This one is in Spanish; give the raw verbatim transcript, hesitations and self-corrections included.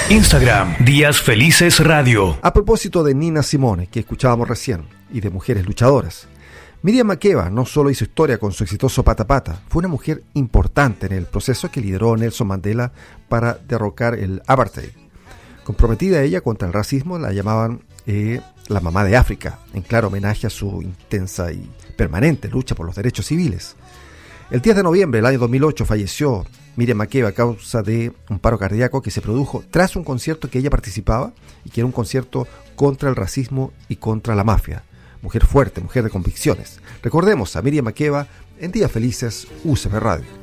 Instagram, Días Felices Radio. A propósito de Nina Simone, que escuchábamos recién, y de mujeres luchadoras, Miriam Makeba no solo hizo historia con su exitoso Pata Pata, fue una mujer importante en el proceso que lideró Nelson Mandela para derrocar el apartheid. Comprometida ella contra el racismo, la llamaban eh, la mamá de África, en claro homenaje a su intensa y permanente lucha por los derechos civiles. El diez de noviembre del año dos mil ocho falleció Miriam Makeba a causa de un paro cardíaco que se produjo tras un concierto que ella participaba y que era un concierto contra el racismo y contra la mafia. Mujer fuerte, mujer de convicciones. Recordemos a Miriam Makeba en Días Felices U C B Radio.